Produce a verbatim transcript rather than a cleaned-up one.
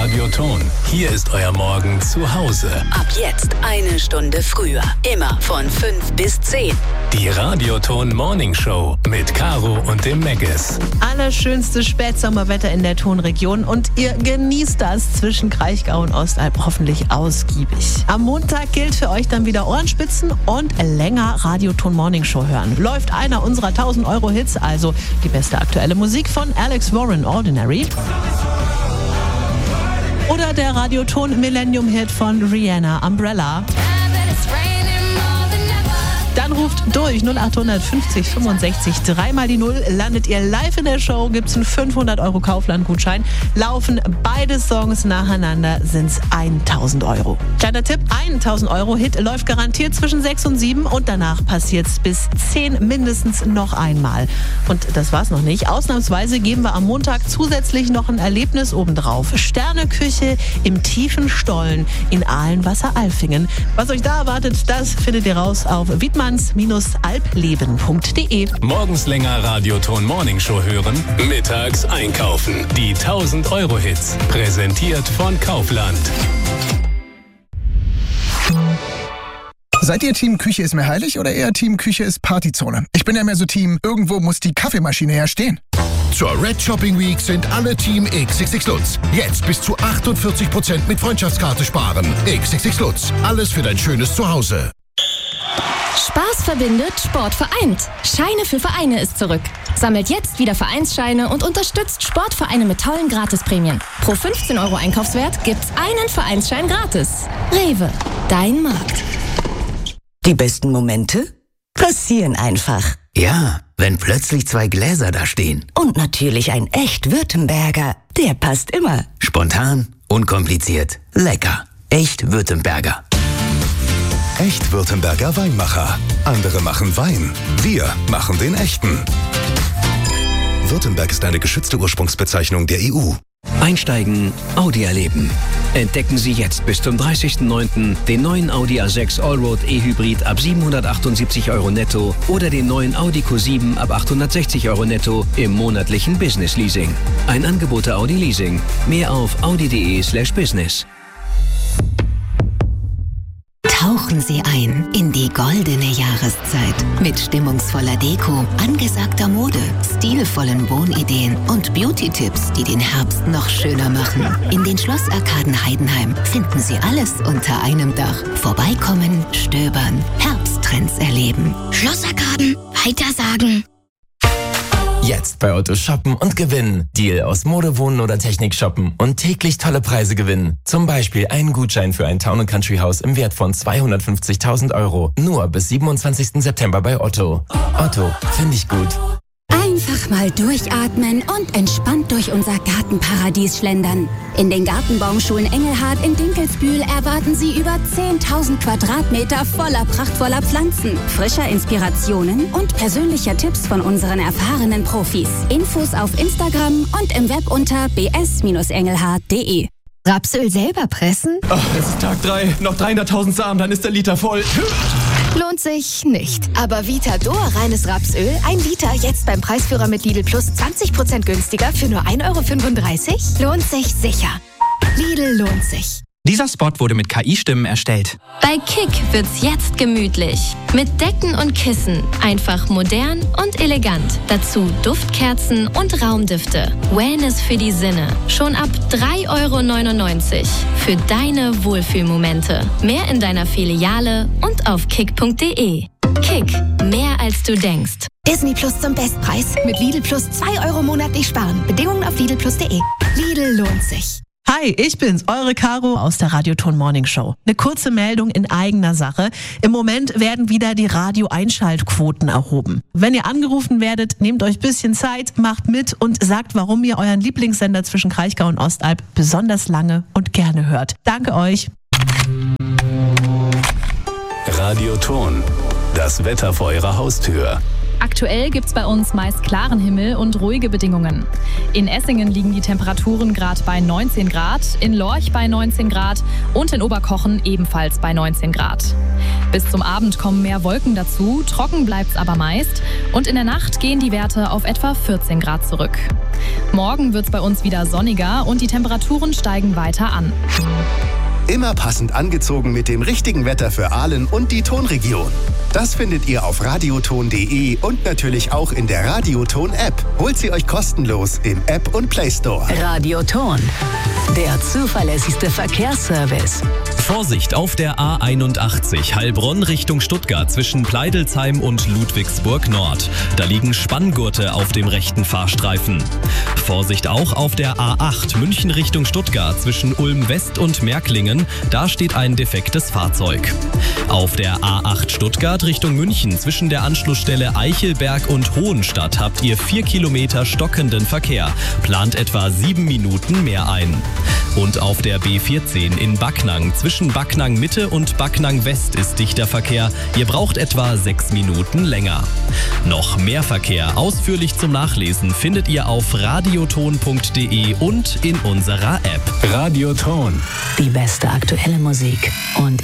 Radioton. Hier ist euer Morgen zu Hause. Ab jetzt eine Stunde früher. Immer von fünf bis zehn. Die Radioton Morning Show mit Caro und dem Megges. Allerschönste Spätsommerwetter in der Tonregion und ihr genießt das zwischen Kraichgau und Ostalb hoffentlich ausgiebig. Am Montag gilt für euch dann wieder Ohrenspitzen und länger Radioton Morning Show hören. Läuft einer unserer tausend Euro Hits, also die beste aktuelle Musik von Alex Warren, Ordinary. Oder der Radioton Millennium-Hit von Rihanna, Umbrella. Dann ruft durch null acht fünfzig fünfundsechzig dreimal die Null. Landet ihr live in der Show, gibt's einen fünfhundert Euro Kaufland-Gutschein. Laufen beide Songs nacheinander, sind's tausend Euro. Kleiner Tipp, tausend Euro Hit läuft garantiert zwischen sechs und sieben und danach passiert's bis zehn mindestens noch einmal. Und das war's noch nicht. Ausnahmsweise geben wir am Montag zusätzlich noch ein Erlebnis obendrauf. Sterneküche im tiefen Stollen in Ahlenwasser-Alfingen. Was euch da erwartet, das findet ihr raus auf wiedmanns alpleben punkt de. Morgens länger Radioton Morning Show hören, mittags einkaufen. Die tausend Euro Hits. Präsentiert von Kaufland. Seid ihr Team Küche ist mir heilig oder eher Team Küche ist Partyzone? Ich bin ja mehr so Team, irgendwo muss die Kaffeemaschine ja stehen. Zur Red Shopping Week sind alle Team X X X Lutz. Jetzt bis zu achtundvierzig Prozent mit Freundschaftskarte sparen. X X X Lutz. Alles für dein schönes Zuhause. Spaß verbindet, Sport vereint. Scheine für Vereine ist zurück. Sammelt jetzt wieder Vereinsscheine und unterstützt Sportvereine mit tollen Gratisprämien. Pro fünfzehn Euro Einkaufswert gibt's einen Vereinsschein gratis. Rewe, dein Markt. Die besten Momente passieren einfach. Ja, wenn plötzlich zwei Gläser da stehen. Und natürlich ein echt Württemberger. Der passt immer. Spontan, unkompliziert, lecker. Echt Württemberger. Echt Württemberger Weinmacher. Andere machen Wein. Wir machen den echten. Württemberg ist eine geschützte Ursprungsbezeichnung der E U. Einsteigen, Audi erleben. Entdecken Sie jetzt bis zum dreißigsten neunten den neuen Audi A sechs Allroad E-Hybrid ab siebenhundertachtundsiebzig Euro netto oder den neuen Audi Q sieben ab achthundertsechzig Euro netto im monatlichen Business Leasing. Ein Angebot der Audi Leasing. Mehr auf audi.de slash business. Tauchen Sie ein in die goldene Jahreszeit mit stimmungsvoller Deko, angesagter Mode, stilvollen Wohnideen und Beauty-Tipps, die den Herbst noch schöner machen. In den Schlossarkaden Heidenheim finden Sie alles unter einem Dach. Vorbeikommen, stöbern, Herbsttrends erleben. Schlossarkaden, weitersagen. Jetzt bei Otto shoppen und gewinnen. Deal aus Mode, Wohnen oder Technik shoppen und täglich tolle Preise gewinnen. Zum Beispiel einen Gutschein für ein Town and Country Haus im Wert von zweihundertfünfzigtausend Euro. Nur bis siebenundzwanzigsten September bei Otto. Otto, finde ich gut. Einfach mal durchatmen und entspannt durch unser Gartenparadies schlendern. In den Gartenbaumschulen Engelhardt in Dinkelsbühl erwarten Sie über zehntausend Quadratmeter voller prachtvoller Pflanzen, frischer Inspirationen und persönlicher Tipps von unseren erfahrenen Profis. Infos auf Instagram und im Web unter b s engelhardt punkt de. Rapsöl selber pressen? Oh, es ist Tag drei, noch dreihunderttausend Samen, dann ist der Liter voll. Lohnt sich nicht. Aber Vitador reines Rapsöl, ein Liter, jetzt beim Preisführer mit Lidl Plus zwanzig Prozent günstiger für nur ein Euro fünfunddreißig? Lohnt sich sicher. Lidl lohnt sich. Dieser Spot wurde mit K I-Stimmen erstellt. Bei Kick wird's jetzt gemütlich. Mit Decken und Kissen. Einfach modern und elegant. Dazu Duftkerzen und Raumdüfte. Wellness für die Sinne. Schon ab drei Euro neunundneunzig. Für deine Wohlfühlmomente. Mehr in deiner Filiale und auf kick punkt de. Kick. Mehr als du denkst. Disney Plus zum Bestpreis. Mit Lidl Plus zwei Euro monatlich sparen. Bedingungen auf lidl plus punkt de. Lidl lohnt sich. Hi, ich bin's, eure Caro aus der Radioton Morning Show. Eine kurze Meldung in eigener Sache. Im Moment werden wieder die Radio-Einschaltquoten erhoben. Wenn ihr angerufen werdet, nehmt euch ein bisschen Zeit, macht mit und sagt, warum ihr euren Lieblingssender zwischen Kraichgau und Ostalb besonders lange und gerne hört. Danke euch. Radioton. Das Wetter vor eurer Haustür. Aktuell gibt's bei uns meist klaren Himmel und ruhige Bedingungen. In Essingen liegen die Temperaturen gerade bei neunzehn Grad, in Lorch bei neunzehn Grad und in Oberkochen ebenfalls bei neunzehn Grad. Bis zum Abend kommen mehr Wolken dazu, trocken bleibt's aber meist. Und in der Nacht gehen die Werte auf etwa vierzehn Grad zurück. Morgen wird's bei uns wieder sonniger und die Temperaturen steigen weiter an. Immer passend angezogen mit dem richtigen Wetter für Aalen und die Tonregion. Das findet ihr auf radioton punkt de und natürlich auch in der Radioton-App. Holt sie euch kostenlos im App und Play Store. Radioton, der zuverlässigste Verkehrsservice. Vorsicht auf der A einundachtzig Heilbronn Richtung Stuttgart zwischen Pleidelsheim und Ludwigsburg Nord. Da liegen Spanngurte auf dem rechten Fahrstreifen. Vorsicht auch auf der A acht München Richtung Stuttgart zwischen Ulm West und Märklingen. Da steht ein defektes Fahrzeug. Auf der A acht Stuttgart Richtung München zwischen der Anschlussstelle Eichelberg und Hohenstadt habt ihr vier Kilometer stockenden Verkehr. Plant etwa sieben Minuten mehr ein. Und auf der B vierzehn in Backnang zwischen Backnang Mitte und Backnang West ist dichter Verkehr. Ihr braucht etwa sechs Minuten länger. Noch mehr Verkehr ausführlich zum Nachlesen findet ihr auf radioton punkt de und in unserer App. Radioton. Die beste aktuelle Musik und